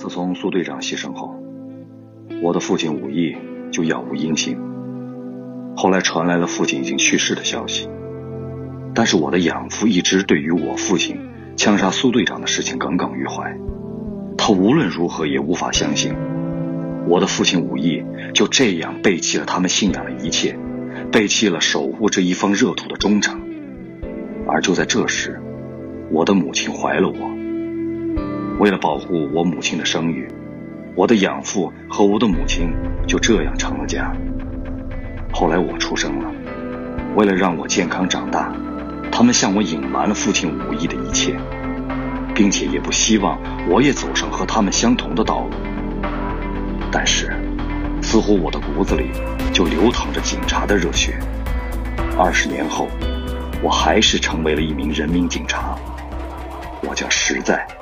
自从苏队长牺牲后，我的父亲武义就杳无音信。后来传来了父亲已经去世的消息，但是我的养父一直对于我父亲枪杀苏队长的事情耿耿于怀。他无论如何也无法相信，我的父亲武义就这样背弃了他们信仰的一切，背弃了守护这一方热土的忠诚。而就在这时，我的母亲怀了我。为了保护我母亲的声誉，我的养父和我的母亲就这样成了家。后来我出生了，为了让我健康长大，他们向我隐瞒了父亲武义的一切，并且也不希望我也走上和他们相同的道路。但是似乎我的骨子里就流淌着警察的热血。20年后，我还是成为了一名人民警察，我叫实在。